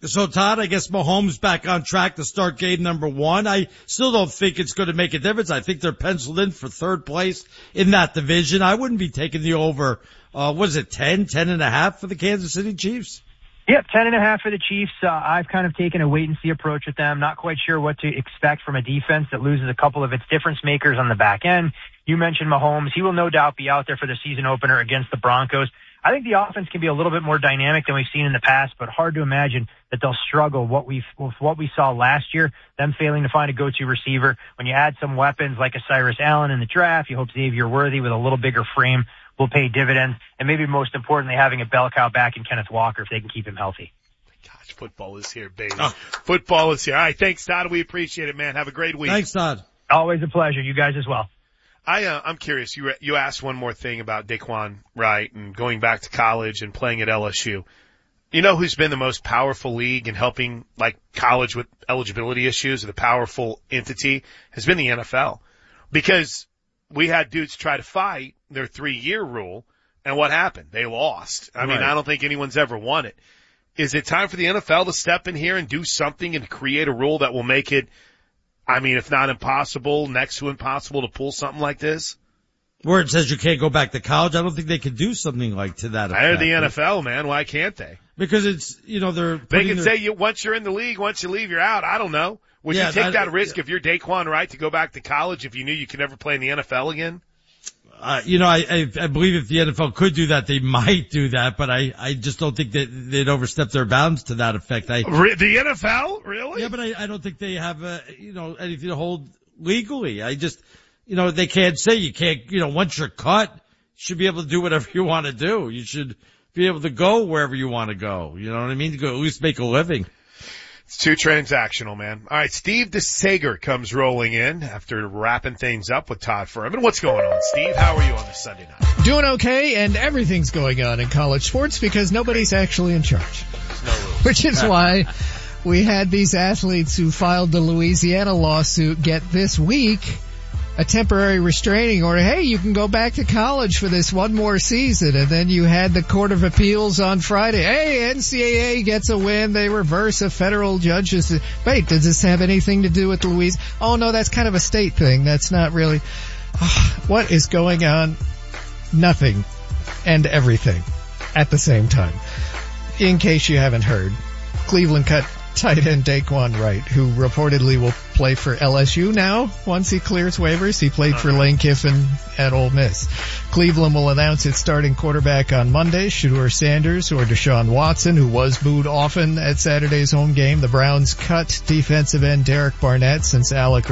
So, Todd, I guess Mahomes back on track to start game number 1. I still don't think it's going to make a difference. I think they're penciled in for third place in that division. I wouldn't be taking the over, 10.5 for the Kansas City Chiefs? Yep, 10.5 for the Chiefs. I've kind of taken a wait-and-see approach with them. Not quite sure what to expect from a defense that loses a couple of its difference makers on the back end. You mentioned Mahomes. He will no doubt be out there for the season opener against the Broncos. I think the offense can be a little bit more dynamic than we've seen in the past, but hard to imagine that they'll struggle with what we saw last year, them failing to find a go-to receiver. When you add some weapons like a Cyrus Allen in the draft, you hope Xavier Worthy with a little bigger frame will pay dividends, and maybe most importantly, having a bell cow back in Kenneth Walker if they can keep him healthy. Gosh, football is here, baby. Football is here. All right, thanks, Todd. We appreciate it, man. Have a great week. Thanks, Todd. Always a pleasure. You guys as well. I'm curious. You asked one more thing about Daquan Wright and going back to college and playing at LSU. You know who's been the most powerful league in helping like college with eligibility issues, or the powerful entity has been the NFL, because we had dudes try to fight their 3-year rule, and what happened? They lost. I mean, I don't think anyone's ever won it. Is it time for the NFL to step in here and do something and create a rule that will make it, I mean, if not impossible, next to impossible to pull something like this? Where it says you can't go back to college, I don't think they could do something like to that effect. I heard the NFL, man. Why can't they? Because it's, they can say once you're in the league, once you leave, you're out. I don't know. Would you take that risk if you're Daquan Wright to go back to college if you knew you could never play in the NFL again? I believe if the NFL could do that, they might do that, but I just don't think that they'd overstep their bounds to that effect. The NFL? Really? Yeah, but I don't think they have, anything to hold legally. They can't say you can't, once you're cut, you should be able to do whatever you want to do. You should be able to go wherever you want to go. You know what I mean? To go at least make a living. It's too transactional, man. All right, Steve DeSager comes rolling in after wrapping things up with Todd Furman. What's going on, Steve? How are you on this Sunday night? Doing okay, and everything's going on in college sports because nobody's actually in charge. No rules. Which is why we had these athletes who filed the Louisiana lawsuit get this week a temporary restraining order. Hey, you can go back to college for this one more season. And then you had the Court of Appeals on Friday. Hey, NCAA gets a win. They reverse a federal judge's. Wait, does this have anything to do with Louisiana? Oh, no, that's kind of a state thing. That's not really. What is going on? Nothing and everything at the same time. In case you haven't heard, Cleveland cut tight end Daquan Wright, who reportedly will play for LSU now once he clears waivers. He played for Lane Kiffin at Ole Miss. Cleveland will announce its starting quarterback on Monday, Shedeur Sanders or Deshaun Watson, who was booed often at Saturday's home game. The Browns cut defensive end Derek Barnett since Alex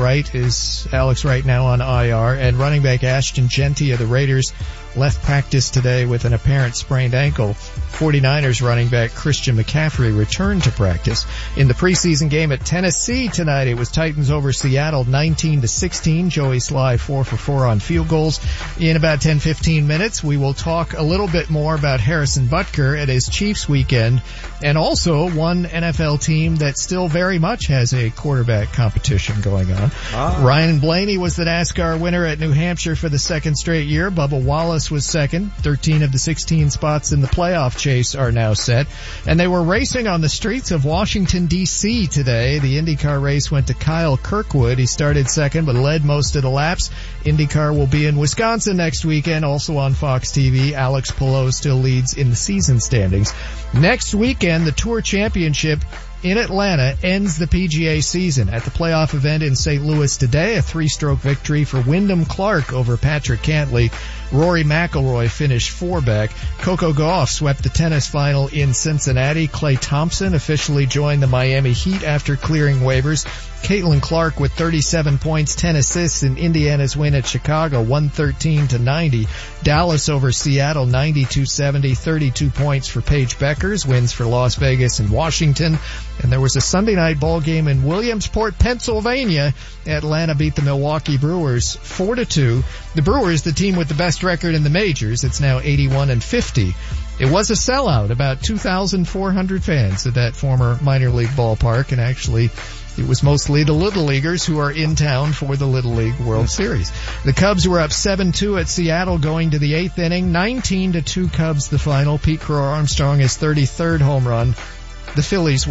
Wright now on IR, and running back Ashton Jeanty of the Raiders left practice today with an apparent sprained ankle. 49ers running back Christian McCaffrey returned to practice. In the preseason game at Tennessee tonight, it was Titans over Seattle 19-16. Joey Sly 4 for 4 on field goals. In about 10-15 minutes, we will talk a little bit more about Harrison Butker at his Chiefs weekend, and also one NFL team that still very much has a quarterback competition going on. Ryan Blaney was the NASCAR winner at New Hampshire for the second straight year. Bubba Wallace was second. 13 of the 16 spots in the playoff chase are now set. And they were racing on the streets of Washington, D.C. today. The IndyCar race went to Kyle Kirkwood. He started second but led most of the laps. IndyCar will be in Wisconsin next weekend, also on Fox TV. Alex Palou still leads in the season standings. Next weekend, the Tour Championship in Atlanta ends the PGA season. At the playoff event in St. Louis today, a 3-stroke victory for Wyndham Clark over Patrick Cantlay. Rory McIlroy finished 4 back. Coco Gauff swept the tennis final in Cincinnati. Klay Thompson officially joined the Miami Heat after clearing waivers. Caitlin Clark with 37 points, 10 assists in Indiana's win at Chicago, 113-90. Dallas over Seattle, 92-70, 32 points for Paige Beckers, wins for Las Vegas and Washington. And there was a Sunday night ball game in Williamsport, Pennsylvania. Atlanta beat the Milwaukee Brewers 4-2. The Brewers, the team with the best record in the majors. It's now 81-50. It was a sellout, about 2,400 fans at that former minor league ballpark, and actually it was mostly the Little Leaguers who are in town for the Little League World Series. The Cubs were up 7-2 at Seattle going to the 8th inning. 19-2 Cubs the final. Pete Crow Armstrong his 33rd home run. The Phillies